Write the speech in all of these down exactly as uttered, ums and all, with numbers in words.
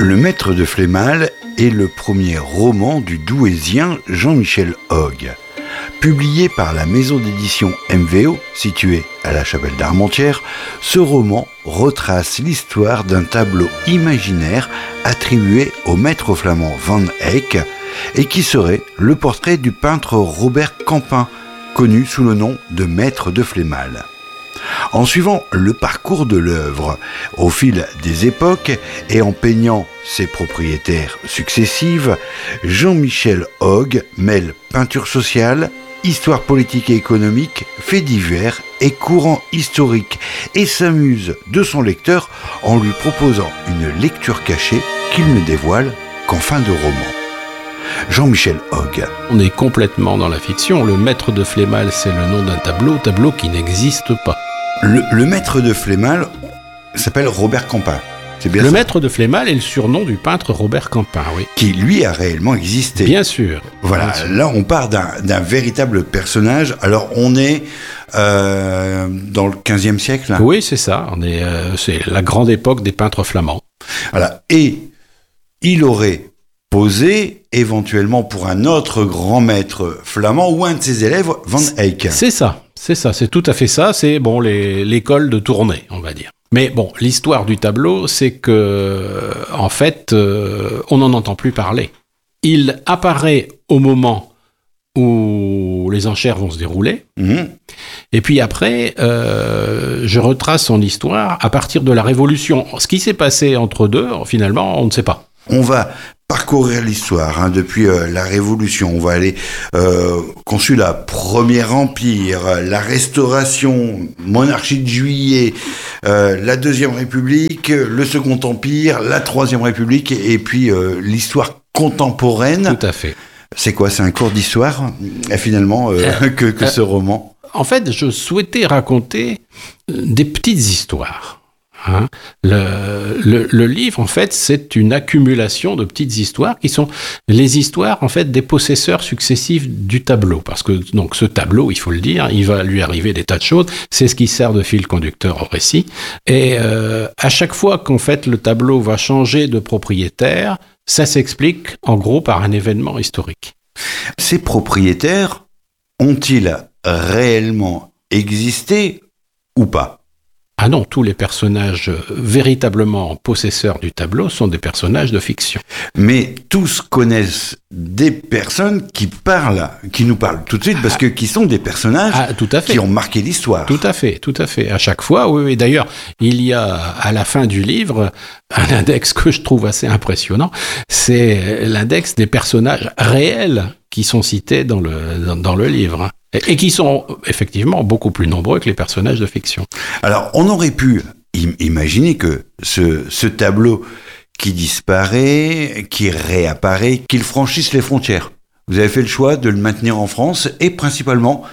Le Maître de Flémal est le premier roman du douaisien Jean-Michel Hogue. Publié par la maison d'édition M V O, située à la Chapelle d'Armentières, ce roman retrace l'histoire d'un tableau imaginaire attribué au maître flamand Van Eyck et qui serait le portrait du peintre Robert Campin, connu sous le nom de Maître de Flémal. En suivant le parcours de l'œuvre au fil des époques et en peignant ses propriétaires successives, Jean-Michel Hogue mêle peinture sociale, histoire politique et économique, faits divers et courants historiques et s'amuse de son lecteur en lui proposant une lecture cachée qu'il ne dévoile qu'en fin de roman. Jean-Michel Hogue. On est complètement dans la fiction. Le Maître de Flémal, c'est le nom d'un tableau, tableau qui n'existe pas. Le, le Maître de Flémal s'appelle Robert Campin. C'est bien le ça. Maître de Flémal est le surnom du peintre Robert Campin, oui. Qui, lui, a réellement existé. Bien sûr. Voilà, bien sûr. Là, on part d'un, d'un véritable personnage. Alors, on est euh, dans le quinzième siècle. Hein. Oui, c'est ça. On est, euh, c'est la grande époque des peintres flamands. Voilà. Et il aurait posé éventuellement pour un autre grand maître flamand ou un de ses élèves, Van Eyck. C'est ça, c'est ça, c'est tout à fait ça. C'est bon, les, l'école de Tournai, on va dire. Mais bon, l'histoire du tableau, c'est que, en fait, euh, on n'en entend plus parler. Il apparaît au moment où les enchères vont se dérouler. Mmh. Et puis après, euh, je retrace son histoire à partir de la Révolution. Ce qui s'est passé entre deux, finalement, on ne sait pas. On va parcourir l'histoire hein, depuis euh, la Révolution. On va aller euh, consulat, Premier Empire, la Restauration, monarchie de Juillet, euh, la Deuxième République, le Second Empire, la Troisième République et, et puis euh, l'histoire contemporaine. Tout à fait. C'est quoi? C'est un cours d'histoire euh, finalement euh, euh, que, que euh, ce roman. En fait, je souhaitais raconter des petites histoires. Hein. Le, le, le livre, en fait, c'est une accumulation de petites histoires qui sont les histoires, en fait, des possesseurs successifs du tableau. Parce que, donc, ce tableau, il faut le dire, il va lui arriver des tas de choses. C'est ce qui sert de fil conducteur au récit. Et euh, à chaque fois qu'en fait, le tableau va changer de propriétaire, ça s'explique, en gros, par un événement historique. Ces propriétaires ont-ils réellement existé ou pas ? Ah non, tous les personnages véritablement possesseurs du tableau sont des personnages de fiction. Mais tous connaissent des personnes qui parlent, qui nous parlent tout de suite, parce que qui sont des personnages ah, tout à fait. Qui ont marqué l'histoire. Tout à fait, tout à fait. À chaque fois, oui, oui. D'ailleurs, il y a à la fin du livre un index que je trouve assez impressionnant. C'est l'index des personnages réels qui sont cités dans le, dans, dans le livre. Et qui sont effectivement beaucoup plus nombreux que les personnages de fiction. Alors, on aurait pu im- imaginer que ce, ce tableau qui disparaît, qui réapparaît, qu'il franchisse les frontières. Vous avez fait le choix de le maintenir en France et principalement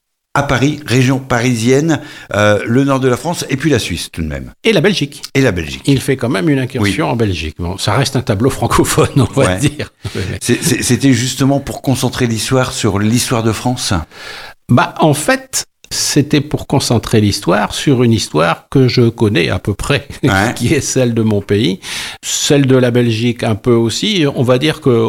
à Paris, région parisienne, euh, le nord de la France et puis la Suisse tout de même. Et la Belgique. Et la Belgique. Il fait quand même une incursion oui. en Belgique. Bon, ça reste un tableau francophone, on va ouais. dire. C'est, c'est, c'était justement pour concentrer l'histoire sur l'histoire de France ? Bah, en fait, c'était pour concentrer l'histoire sur une histoire que je connais à peu près, ouais. qui est celle de mon pays, celle de la Belgique un peu aussi. On va dire que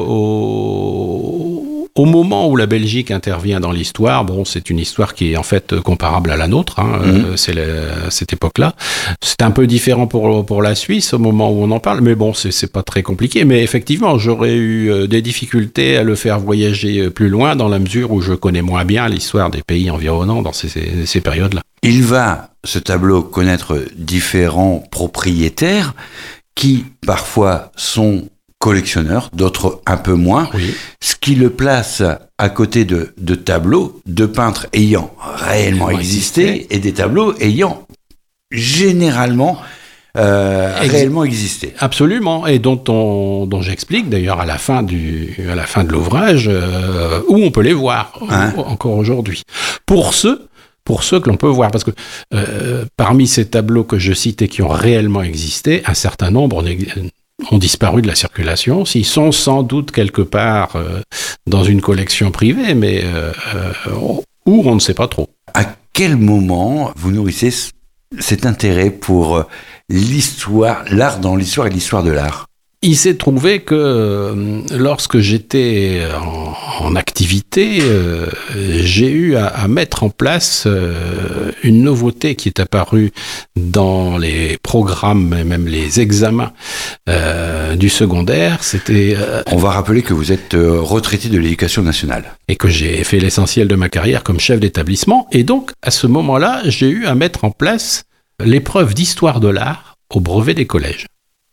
au... Au moment où la Belgique intervient dans l'histoire, bon, c'est une histoire qui est en fait comparable à la nôtre, hein, mmh. euh, c'est la, cette époque-là. C'est un peu différent pour, pour la Suisse au moment où on en parle, mais bon, c'est, c'est pas très compliqué. Mais effectivement, j'aurais eu des difficultés à le faire voyager plus loin dans la mesure où je connais moins bien l'histoire des pays environnants dans ces, ces, ces périodes-là. Il va, ce tableau, connaître différents propriétaires qui, parfois, sont collectionneurs, d'autres un peu moins, oui. ce qui le place à côté de, de tableaux de peintres ayant réellement existé, existé et des tableaux ayant généralement euh, Ex- réellement existé. Absolument, et dont, on, dont j'explique d'ailleurs à la fin, du, à la fin de l'ouvrage euh, où on peut les voir hein encore aujourd'hui. Pour ceux Pour ceux que l'on peut voir, parce que euh, parmi ces tableaux que je cite et qui ont réellement existé, un certain nombre ont disparu de la circulation. S'ils sont sans doute quelque part euh, dans une collection privée, mais euh, euh, où on ne sait pas trop. À quel moment vous nourrissez cet intérêt pour l'histoire, l'art dans l'histoire et l'histoire de l'art ? il s'est trouvé que euh, lorsque j'étais en, en activité, euh, j'ai eu à, à mettre en place euh, une nouveauté qui est apparue dans les programmes et même les examens euh, du secondaire. C'était. Euh, On va rappeler que vous êtes euh, retraité de l'Éducation nationale. Et que j'ai fait l'essentiel de ma carrière comme chef d'établissement. Et donc, à ce moment-là, j'ai eu à mettre en place l'épreuve d'histoire de l'art au brevet des collèges.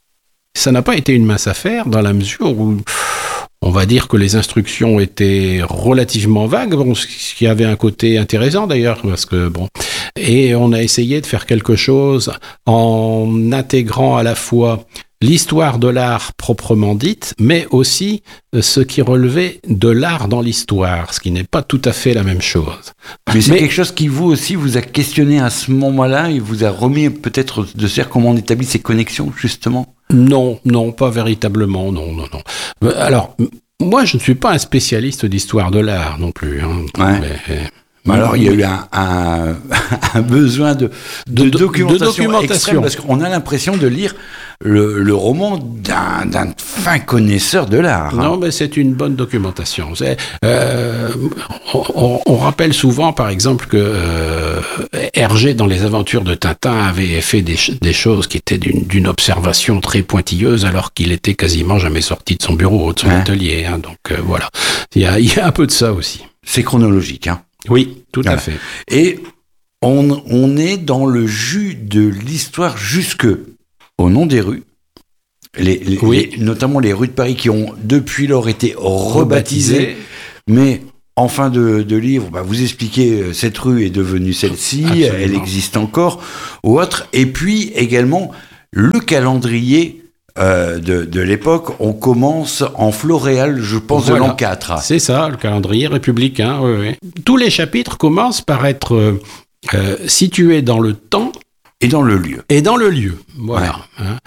Ça n'a pas été une mince affaire dans la mesure où on va dire que les instructions étaient relativement vagues, bon, ce qui avait un côté intéressant d'ailleurs, parce que bon, et on a essayé de faire quelque chose en intégrant à la fois l'histoire de l'art proprement dite, mais aussi ce qui relevait de l'art dans l'histoire, ce qui n'est pas tout à fait la même chose. Mais c'est mais, quelque chose qui vous aussi vous a questionné à ce moment-là et vous a remis peut-être de se dire comment on établit ces connexions justement ? Non, non, pas véritablement, non, non, non. Alors, moi, je ne suis pas un spécialiste d'histoire de l'art non plus. Hein, ouais. mais, Alors, il y a eu un, un, un besoin de, de, de, documentation, de documentation extrême, parce qu'on a l'impression de lire le, le roman d'un, d'un fin connaisseur de l'art. Non, hein. mais c'est une bonne documentation. C'est, euh, on, on rappelle souvent, par exemple, que euh, Hergé, dans les aventures de Tintin, avait fait des, des choses qui étaient d'une, d'une observation très pointilleuse, alors qu'il était quasiment jamais sorti de son bureau ou de son hein. atelier. Hein, donc euh, voilà, il y a, il y a un peu de ça aussi. C'est chronologique, hein. Oui, tout voilà. à fait. Et on, on est dans le jus de l'histoire jusque au nom des rues, les, les, oui. les, notamment les rues de Paris qui ont depuis lors été rebaptisées, rebaptisées. Mais en fin de, de livre, bah, vous expliquez euh, cette rue est devenue celle-ci, absolument. Elle existe encore, ou autre. Et puis également le calendrier Euh, de, de l'époque, on commence en floréal, je pense, voilà. de l'an quatre. C'est ça, le calendrier républicain. Oui, oui. Tous les chapitres commencent par être euh, euh, situés dans le temps et dans le lieu. Et dans le lieu, voilà. Ouais. Hein.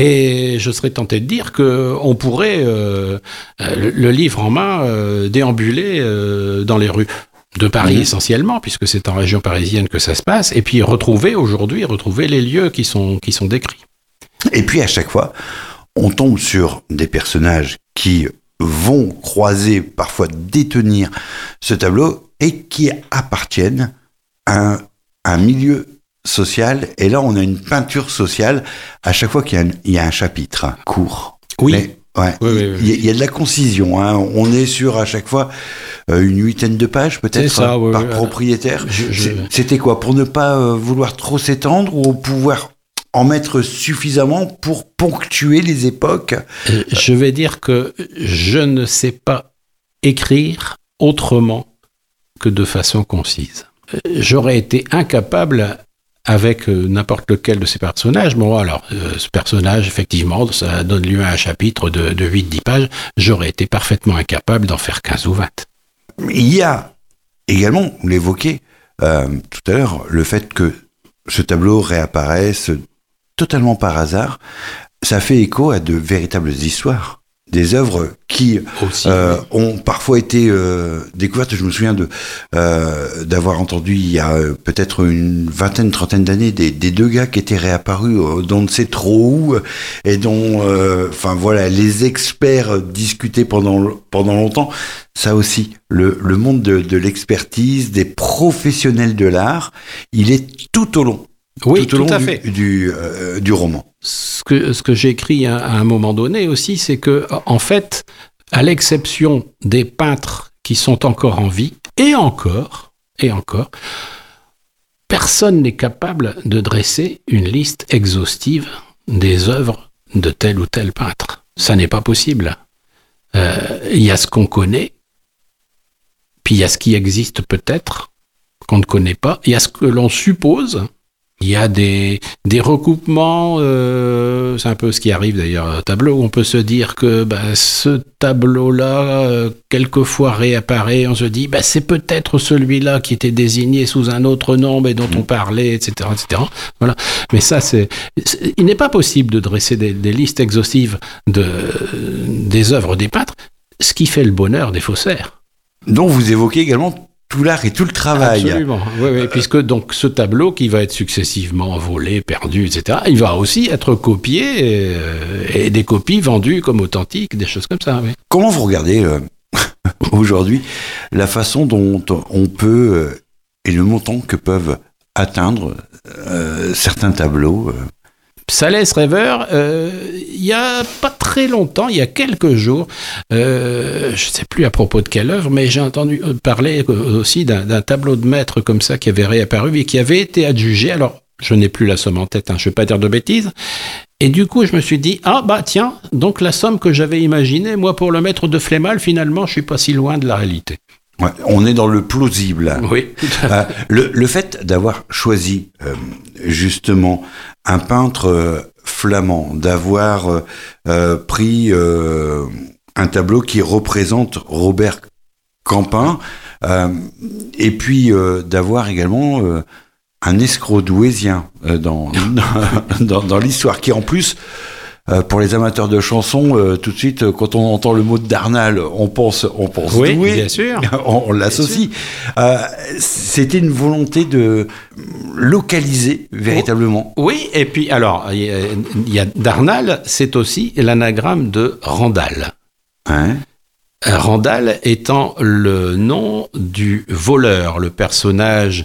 Et je serais tenté de dire qu'on pourrait, euh, le, le livre en main, euh, déambuler euh, dans les rues de Paris mmh. essentiellement, puisque c'est en région parisienne que ça se passe, et puis retrouver aujourd'hui, retrouver les lieux qui sont, qui sont décrits. Et puis à chaque fois, on tombe sur des personnages qui vont croiser, parfois détenir ce tableau et qui appartiennent à un, un milieu social. Et là, on a une peinture sociale à chaque fois qu'il y a un, il y a un chapitre court. Oui. Mais, ouais, oui, oui, oui. Il, y a, il y a de la concision. Hein. On est sur à chaque fois euh, une huitaine de pages peut-être ça, oui, par oui, propriétaire. Je, je... C'était quoi ? Pour ne pas euh, vouloir trop s'étendre ou pouvoir en mettre suffisamment pour ponctuer les époques. Je vais dire que je ne sais pas écrire autrement que de façon concise. J'aurais été incapable, avec n'importe lequel de ces personnages, bon alors, ce personnage, effectivement, ça donne lieu à un chapitre de, de huit dix pages, j'aurais été parfaitement incapable d'en faire quinze ou vingt. Il y a également, vous l'évoquez euh, tout à l'heure, le fait que ce tableau réapparaisse totalement par hasard, ça fait écho à de véritables histoires, des œuvres qui Aussi, euh, oui. ont parfois été euh, découvertes. Je me souviens de euh, d'avoir entendu il y a euh, peut-être une vingtaine, trentaine d'années des, des deux gars qui étaient réapparus euh, dont on ne sait trop où et dont, enfin euh, voilà, les experts discutaient pendant pendant longtemps. Ça aussi, le le monde de, de l'expertise, des professionnels de l'art, il est tout au long. Oui, tout, au tout long à du, fait. Du, euh, du roman. Ce que, ce que j'ai écrit à, à un moment donné aussi, c'est que, en fait, à l'exception des peintres qui sont encore en vie, et encore, et encore, personne n'est capable de dresser une liste exhaustive des œuvres de tel ou tel peintre. Ça n'est pas possible. Euh, il y a ce qu'on connaît, puis il y a ce qui existe peut-être, qu'on ne connaît pas, il y a ce que l'on suppose. Il y a des, des recoupements, euh, c'est un peu ce qui arrive d'ailleurs au tableau, où on peut se dire que bah, ce tableau-là, euh, quelquefois réapparaît, on se dit bah, c'est peut-être celui-là qui était désigné sous un autre nom, mais dont on parlait, et cetera, et cetera. Voilà. Mais ça, c'est, c'est, il n'est pas possible de dresser des, des listes exhaustives de, des œuvres des peintres, ce qui fait le bonheur des faussaires. Dont vous évoquez également tout l'art et tout le travail. Absolument, oui, oui, puisque donc ce tableau qui va être successivement volé, perdu, et cetera, il va aussi être copié et, et des copies vendues comme authentiques, des choses comme ça. Oui. Comment vous regardez euh, aujourd'hui la façon dont on peut euh, et le montant que peuvent atteindre euh, certains tableaux euh... Ça laisse rêveur. Euh, il y a pas très longtemps, il y a quelques jours, euh, je ne sais plus à propos de quelle œuvre, mais j'ai entendu parler aussi d'un, d'un tableau de maître comme ça qui avait réapparu et qui avait été adjugé. Alors, je n'ai plus la somme en tête, hein, je ne vais pas dire de bêtises. Et du coup, je me suis dit, ah bah tiens, donc la somme que j'avais imaginée, moi pour le maître de Flémal, finalement, je suis pas si loin de la réalité. Ouais, on est dans le plausible. Oui. euh, le, le fait d'avoir choisi euh, justement un peintre euh, flamand, d'avoir euh, euh, pris euh, un tableau qui représente Robert Campin, euh, et puis euh, d'avoir également euh, un escroc douaisien euh, dans, dans, dans, dans l'histoire, qui en plus... Euh, pour les amateurs de chansons, euh, tout de suite, euh, quand on entend le mot de Darnal, on pense, on pense oui, doué. Bien sûr. on, on l'associe. Euh, c'était une volonté de localiser véritablement. Oui, et puis alors, il y, y a Darnal, c'est aussi l'anagramme de Randal. Hein? Randal étant le nom du voleur, le personnage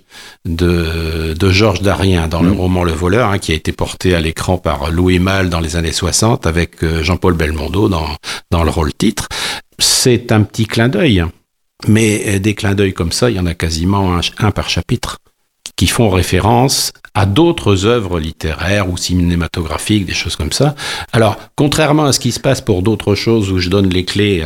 de, de Georges Darien dans mmh. le roman Le Voleur, hein, qui a été porté à l'écran par Louis Malle dans les années soixante avec Jean-Paul Belmondo dans, dans le rôle titre. C'est un petit clin d'œil, mais des clins d'œil comme ça, il y en a quasiment un, un par chapitre qui font référence à d'autres œuvres littéraires ou cinématographiques, des choses comme ça. Alors, contrairement à ce qui se passe pour d'autres choses où je donne les clés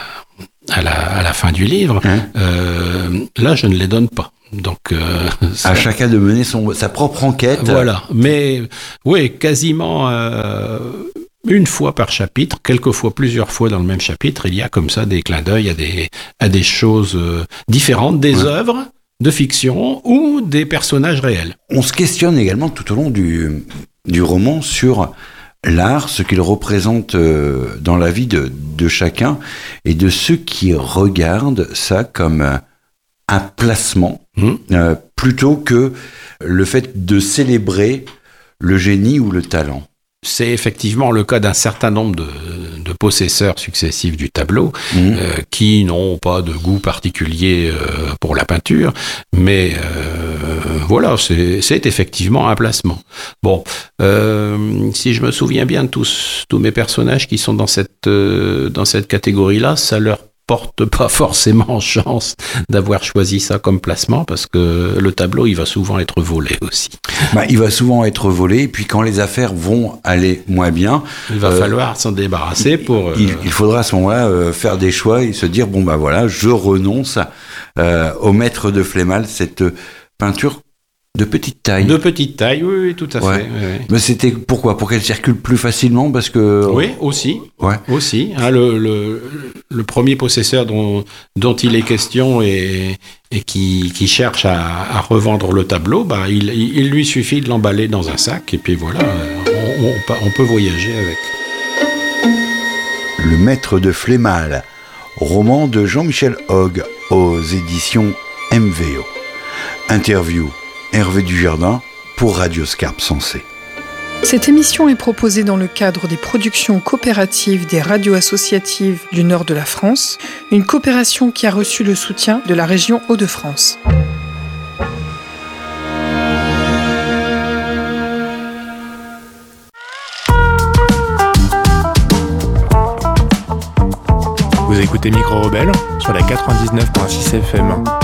à, à, la, à la fin du livre, hein euh, là, je ne les donne pas. Donc, euh, à chacun de mener son, sa propre enquête. Voilà. Mais, oui, quasiment euh, une fois par chapitre, quelquefois plusieurs fois dans le même chapitre, il y a comme ça des clins d'œil à des, à des choses différentes, des ouais. œuvres de fiction ou des personnages réels. On se questionne également tout au long du, du roman sur l'art, ce qu'il représente euh, dans la vie de, de chacun et de ceux qui regardent ça comme euh, un placement mmh. euh, plutôt que le fait de célébrer le génie ou le talent. C'est effectivement le cas d'un certain nombre de, de possesseurs successifs du tableau mmh. euh, qui n'ont pas de goût particulier euh, pour la peinture, mais euh, voilà, c'est, c'est effectivement un placement. Bon, euh, si je me souviens bien de tous, tous mes personnages qui sont dans cette, euh, dans cette catégorie-là, ça leur porte pas forcément chance d'avoir choisi ça comme placement parce que le tableau, il va souvent être volé aussi. Bah, il va souvent être volé et puis quand les affaires vont aller moins bien... Il va euh, falloir s'en débarrasser pour... Euh... Il, il faudra à ce moment-là euh, faire des choix et se dire, bon bah voilà, je renonce euh, au maître de Flémal, cette peinture de petite taille. De petite taille, oui, oui, tout à ouais. fait. Oui, oui. Mais c'était pourquoi ? Pour qu'elle circule plus facilement parce que... Oui, aussi. Ouais. Aussi. Hein, le, le, le premier possesseur dont, dont il est question et, et qui, qui cherche à, à revendre le tableau, bah, il, il lui suffit de l'emballer dans un sac et puis voilà, on, on, on peut voyager avec. Le maître de Flémal, roman de Jean-Michel Hogg aux éditions M V O. Interview Hervé Dujardin pour Radio Scarpe Sensée. Cette émission est proposée dans le cadre des productions coopératives des radios associatives du nord de la France, une coopération qui a reçu le soutien de la région Hauts-de-France. Vous écoutez Micro Rebelle sur la quatre-vingt-dix-neuf virgule six F M.